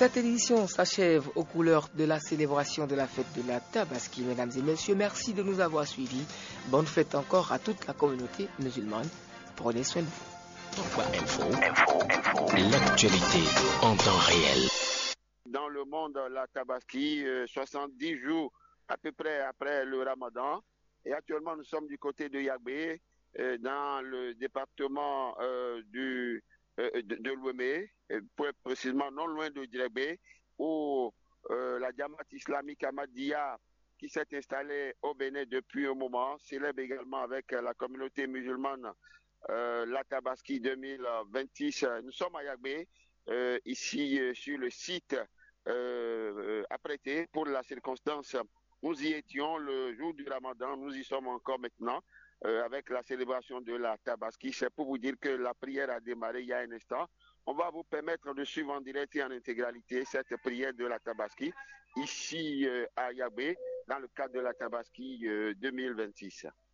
Cette édition s'achève aux couleurs de la célébration de la fête de la Tabaski. Mesdames et messieurs, merci de nous avoir suivis. Bonne fête encore à toute la communauté musulmane. Prenez soin de vous. Pourquoi Info, l'actualité en temps réel. Dans le monde, la Tabaski, 70 jours à peu près après le Ramadan. Et actuellement, nous sommes du côté de Yagbé, dans le département de Lomé, plus précisément non loin de Djebé, où la Jamaat islamique Ahmadiyya, qui s'est installée au Bénin depuis un moment, célèbre également avec la communauté musulmane la Tabaski 2026. Nous sommes à Yagbé, ici sur le site apprêté pour la circonstance. Nous y étions le jour du Ramadan, nous y sommes encore maintenant avec la célébration de la Tabaski. C'est pour vous dire que la prière a démarré il y a un instant. On va vous permettre de suivre en direct et en intégralité cette prière de la Tabaski ici à Yagbé dans le cadre de la Tabaski 2026.